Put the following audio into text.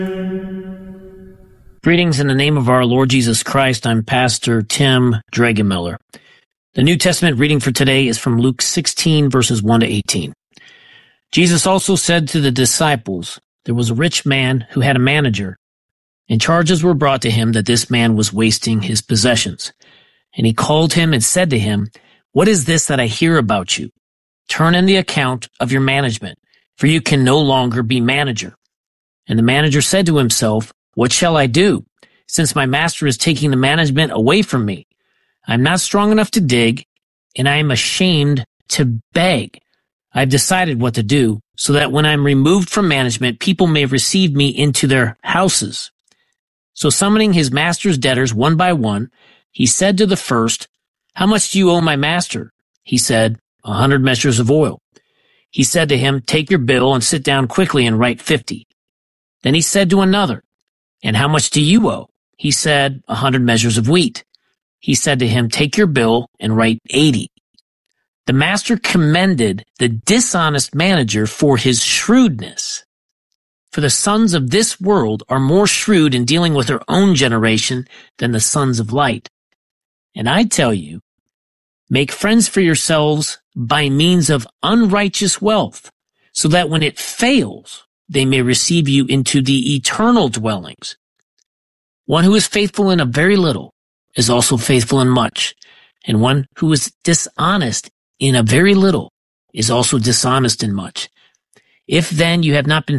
Greetings in the name of our Lord Jesus Christ. I'm Pastor Tim Dragemiller. The New Testament reading for today is from Luke 16, verses 1 to 18. Jesus also said to the disciples, there was a rich man who had a manager, and charges were brought to him that this man was wasting his possessions. And he called him and said to him, what is this that I hear about you? Turn in the account of your management, for you can no longer be manager. And the manager said to himself, what shall I do, since my master is taking the management away from me? I'm not strong enough to dig, and I am ashamed to beg. I've decided what to do, so that when I'm removed from management, people may receive me into their houses. So summoning his master's debtors one by one, he said to the first, how much do you owe my master? He said, 100 measures of oil. He said to him, take your bill and sit down quickly and write 50. Then he said to another, and how much do you owe? He said, 100 measures of wheat. He said to him, take your bill and write 80. The master commended the dishonest manager for his shrewdness. For the sons of this world are more shrewd in dealing with their own generation than the sons of light. And I tell you, make friends for yourselves by means of unrighteous wealth, so that when it fails, they may receive you into the eternal dwellings. One who is faithful in a very little is also faithful in much, and one who is dishonest in a very little is also dishonest in much. If then you have not been